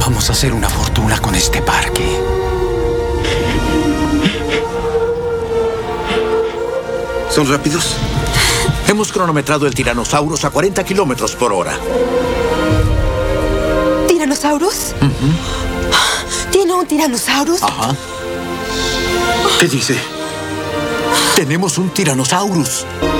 Vamos a hacer una fortuna con este parque. ¿Son rápidos? Hemos cronometrado el Tyrannosaurus a 40 kilómetros por hora. ¿Tiranosaurus? ¿Tiene un Tyrannosaurus? Ajá. ¿Qué dice? Tenemos un Tyrannosaurus.